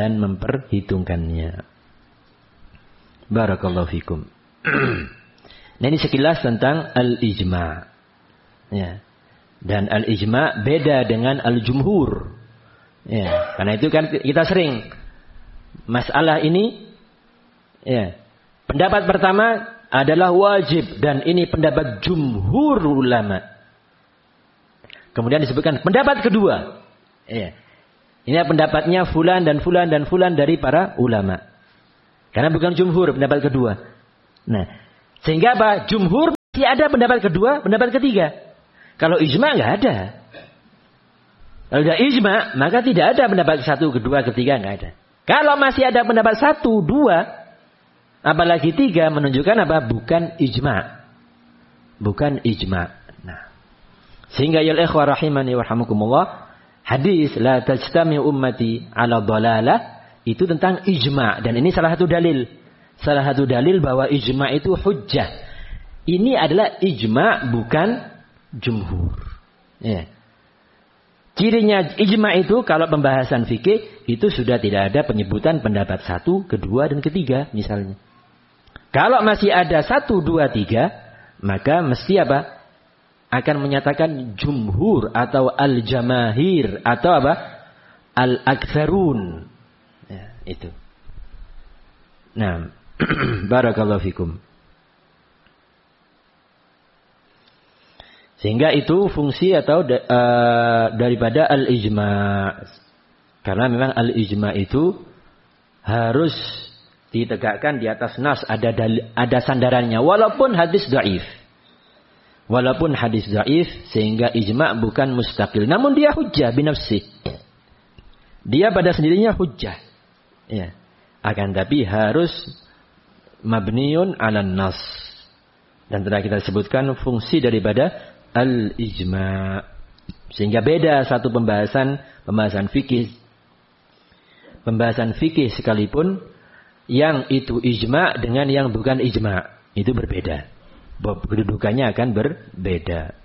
Barakallahu fikum. Nah, ini sekilas tentang al-ijma'. Ya. Dan al-ijma' beda dengan al-jumhur. Ya. Karena itu kan kita sering masalah ini, ya, pendapat pertama adalah wajib dan ini pendapat jumhur ulama. Kemudian disebutkan pendapat kedua. Ya. Ini pendapatnya fulan dan fulan dan fulan dari para ulama. Karena bukan jumhur pendapat kedua. Nah, sehingga apa? Jumhur ada pendapat kedua, pendapat ketiga. Kalau ijma nggak ada. Kalau ada ijma, maka tidak ada pendapat satu, kedua, ketiga, nggak ada. Kalau masih ada pendapat satu, dua, apalagi tiga, menunjukkan apa? Bukan ijma. Bukan ijma. Nah, sehingga ya ikhwah rahimani warhamukumullah, hadis la tajtami ummati ala dhalalah itu tentang ijma, dan ini salah satu dalil. Salah satu dalil bahwa ijma itu hujjah. Ini adalah ijma, bukan jumhur. Ya. Cirinya ijma itu kalau pembahasan fikih itu sudah tidak ada penyebutan pendapat satu, kedua, dan ketiga misalnya. Kalau masih ada satu, dua, tiga, maka mesti apa? Akan menyatakan jumhur atau al-jamahir atau apa? Al-aktsarun. Ya, itu. Nah, barakallahu fikum. Sehingga itu fungsi atau daripada al-ijma. Karena memang al-ijma itu harus ditegakkan di atas nas, ada sandarannya walaupun hadis dhaif. Walaupun hadis dhaif, sehingga ijma bukan mustaqil, namun dia hujjah binafsih. Dia pada sendirinya hujjah. Ya. Akan tapi harus mabniun 'alan nas. Dan telah kita sebutkan fungsi daripada al-ijma. Sehingga beda satu pembahasan fikih. Pembahasan fikih sekalipun yang itu ijma dengan yang bukan ijma, itu berbeda. Kedudukannya akan berbeda.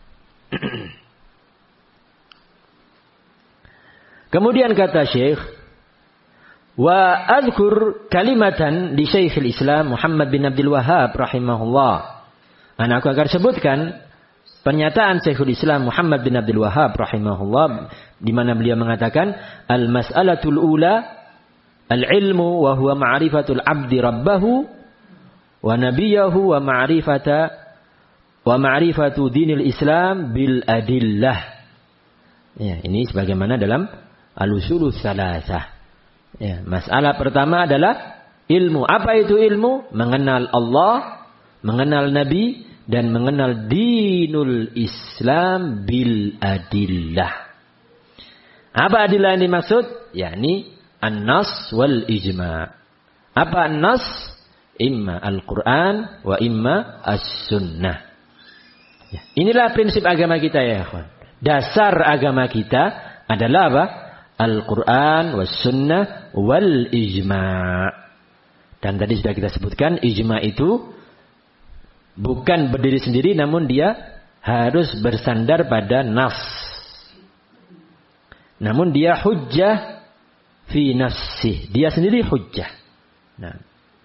Kemudian kata Syekh, wa adhkur kalimatan di Syekhul Islam Muhammad bin Abdul Wahhab rahimahullah. Aku akan sebutkan pernyataan Syekhul Islam Muhammad bin Abdul Wahhab rahimahullah, di mana beliau mengatakan al-mas'alatul ula al-ilmu wa huwa ma'rifatul 'abdi rabbahu wa nabiyahu wa ma'rifatu dinil Islam bil adillah. Ya, ini sebagaimana dalam al-usulus salasah. Ya, masalah pertama adalah ilmu. Apa itu ilmu? Mengenal Allah, mengenal Nabi, dan mengenal dinul Islam bil adillah. Apa adillah yang dimaksud? Yakni an-nas wal ijma. Apa an-nas? Imma al-Quran wa imma as-sunnah. Ya. Inilah prinsip agama kita ya ikhwan. Dasar agama kita adalah apa? Al-Quran was sunnah wal ijma. Dan tadi sudah kita sebutkan ijma itu bukan berdiri sendiri, namun dia harus bersandar pada nas. Namun dia hujjah fi nafsih. Dia sendiri hujjah. Nah.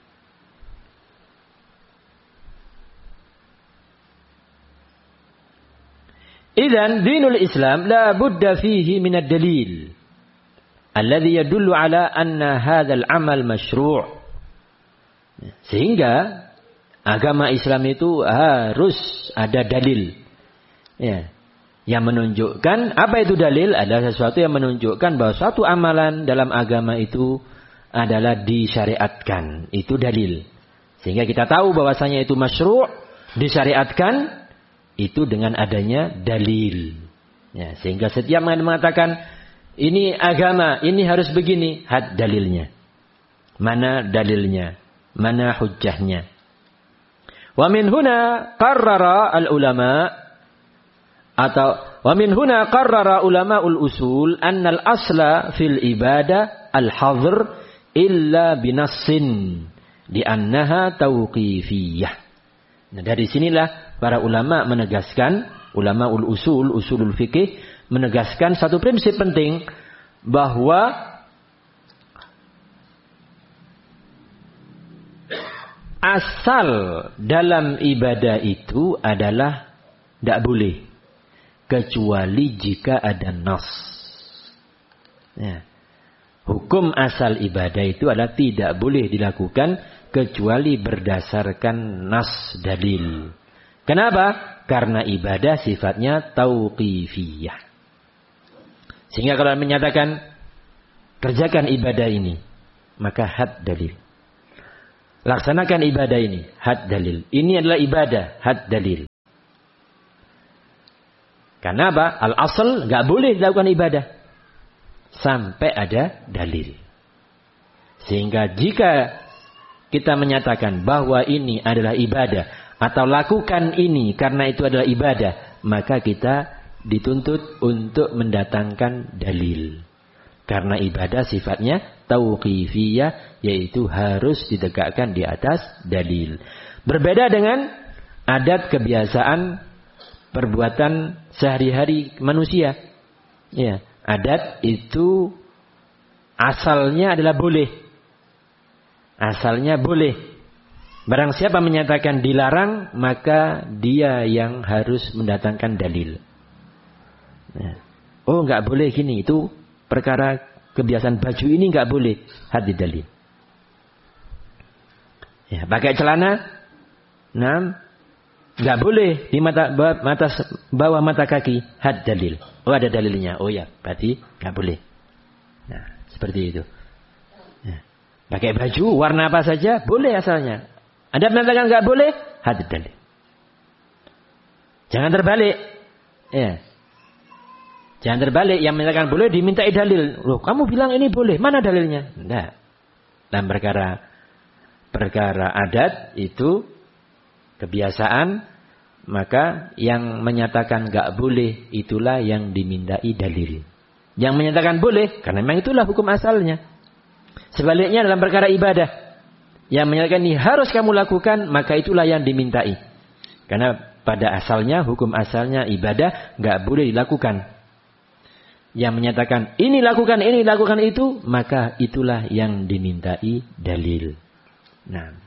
Idzan dinul Islam la budda fihi min ad-dalil alladhi yadullu ala anna hadzal amal masyru'. Sehingga agama Islam itu harus ada dalil. Ya. Yang menunjukkan, apa itu dalil? Adalah sesuatu yang menunjukkan bahwa suatu amalan dalam agama itu adalah disyariatkan. Itu dalil. Sehingga kita tahu bahwasanya itu masyru', disyariatkan, itu dengan adanya dalil. Ya, sehingga setiap mengatakan, ini agama, ini harus begini, had dalilnya. Mana dalilnya? Mana hujjahnya? Wa min huna qarrara al-ulama atau wa min huna qarrara ulama'ul usul annal asla fil ibadah al-hadr illa binassin di annaha tauqifiyah. Nah, dari sinilah para ulama menegaskan, ulamaul usul, usulul fikih menegaskan satu prinsip penting bahwa asal dalam ibadah itu adalah tidak boleh kecuali jika ada nas. Ya. Hukum asal ibadah itu adalah tidak boleh dilakukan kecuali berdasarkan nas dalil. Kenapa? Karena ibadah sifatnya tauqifiyah. Sehingga kalau menyatakan kerjakan ibadah ini, maka had dalil. Laksanakan ibadah ini, had dalil. Ini adalah ibadah, had dalil. Karena apa? Al-asl nggak boleh dilakukan ibadah sampai ada dalil. Sehingga jika kita menyatakan bahwa ini adalah ibadah atau lakukan ini karena itu adalah ibadah, maka kita dituntut untuk mendatangkan dalil. Karena ibadah sifatnya tauqifiyah, yaitu harus ditegakkan di atas dalil. Berbeda dengan adat kebiasaan perbuatan sehari-hari manusia. Ya, adat itu asalnya adalah boleh. Asalnya boleh. Barang siapa menyatakan dilarang, maka dia yang harus mendatangkan dalil. Ya. Oh, nggak boleh gini, itu perkara kebiasaan baju ini nggak boleh, hadir dalil. Ya, pakai celana, nggak boleh di bawah mata kaki, had dalil. Oh, ada dalilnya. Oh ya, berarti nggak boleh. Nah, seperti itu. Ya. Pakai baju warna apa saja boleh asalnya. Anda mengatakan nggak boleh, hadir dalil. Jangan terbalik. Ya. Jangan terbalik, yang menyatakan boleh dimintai dalil. Loh, kamu bilang ini boleh, mana dalilnya? Tidak. Dan perkara adat itu kebiasaan, maka yang menyatakan enggak boleh itulah yang dimintai dalil. Yang menyatakan boleh, karena memang itulah hukum asalnya. Sebaliknya dalam perkara ibadah, yang menyatakan ini harus kamu lakukan, maka itulah yang dimintai. Karena pada asalnya, hukum asalnya ibadah enggak boleh dilakukan. Yang menyatakan ini lakukan itu, maka itulah yang dimintai dalil. Nah.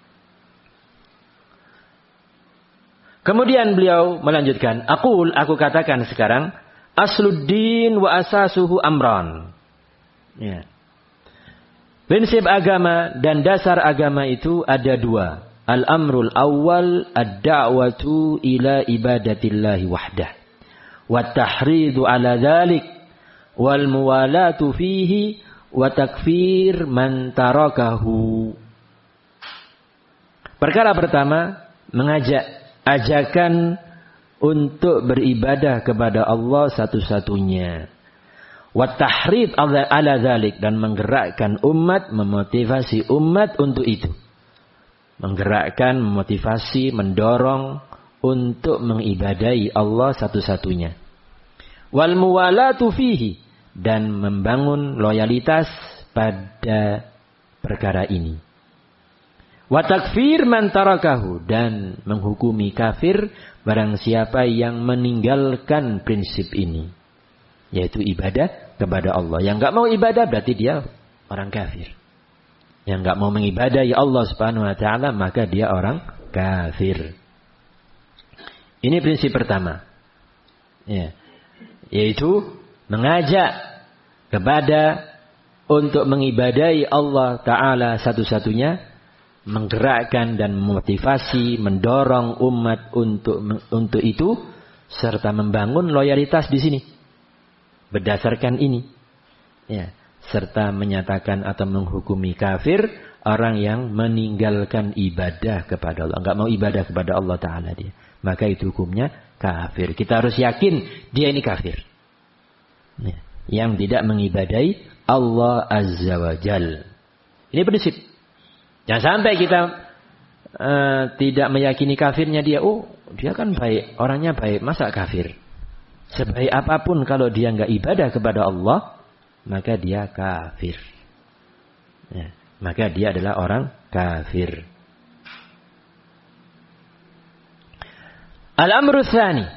Kemudian beliau melanjutkan, aku katakan sekarang, asluddin wa asasuhu amran. Ya. Prinsip agama dan dasar agama itu ada dua. Al-amrul awwal ad-da'watu ila ibadatillahi wahdah. Wa tahridu ala dhalik. Wal muwalatu fihi wa takfir man tarakahu. Perkara pertama, ajakan untuk beribadah kepada Allah satu-satunya. Wa tahrid ala dzalik, dan menggerakkan umat, memotivasi umat untuk itu. Menggerakkan, memotivasi, mendorong untuk mengibadahi Allah satu-satunya. Wal muwalatu fihi, dan membangun loyalitas pada perkara ini. Wa takfir man tarakahu, dan menghukumi kafir barang siapa yang meninggalkan prinsip ini, yaitu ibadah kepada Allah. Yang enggak mau ibadah berarti dia orang kafir. Yang enggak mau mengibadahi Allah Subhanahu wa taala, maka dia orang kafir. Ini prinsip pertama. Ya. Yaitu mengajak kepada untuk mengibadahi Allah Ta'ala satu-satunya, menggerakkan dan memotivasi, mendorong umat untuk itu, serta membangun loyalitas di sini berdasarkan ini, ya, serta menyatakan atau menghukumi kafir orang yang meninggalkan ibadah kepada Allah, enggak mau ibadah kepada Allah Ta'ala dia, maka itu hukumnya kafir. Kita harus yakin dia ini kafir, ya, yang tidak mengibadahi Allah Azza wa Jal. Ini prinsip. Jangan sampai kita tidak meyakini kafirnya dia. Oh, dia kan baik, orangnya baik, masa kafir? Sebaik apapun kalau dia enggak ibadah kepada Allah, maka dia kafir. Ya, maka dia adalah orang kafir. Al-amru tsani.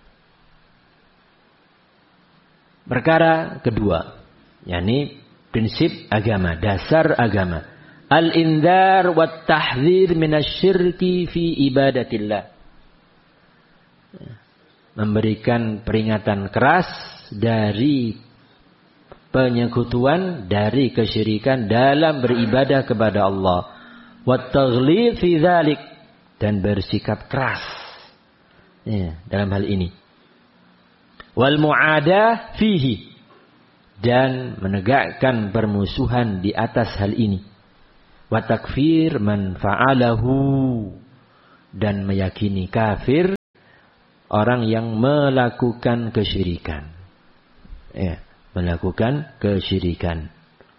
Perkara kedua, yakni prinsip agama, dasar agama. Al-indhar wa tahdzir minasyirki fi ibadatillah. Memberikan peringatan keras dari penyekutuan, dari kesyirikan dalam beribadah kepada Allah. Wa taghlid fi dzalik, dan bersikap keras, ya, dalam hal ini. Wal mu'adah fihi, dan menegakkan permusuhan di atas hal ini. Wa takfir man fa'alahu, dan meyakini kafir orang yang melakukan kesyirikan. Ya, melakukan kesyirikan.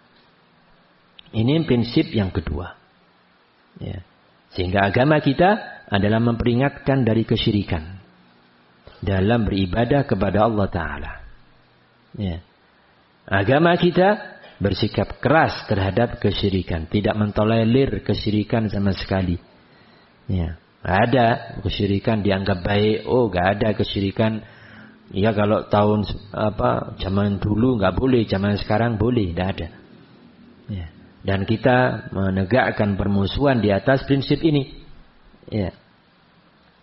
Ini prinsip yang kedua. Ya. Sehingga agama kita adalah memperingatkan dari kesyirikan dalam beribadah kepada Allah Ta'ala. Ya. Agama kita bersikap keras terhadap kesyirikan. Tidak mentolerir kesyirikan sama sekali. Ya. Ada kesyirikan dianggap baik. Oh, gak ada kesyirikan. Ya kalau tahun zaman dulu gak boleh, zaman sekarang boleh. Tidak ada. Ya. Dan kita menegakkan permusuhan di atas prinsip ini. Ya.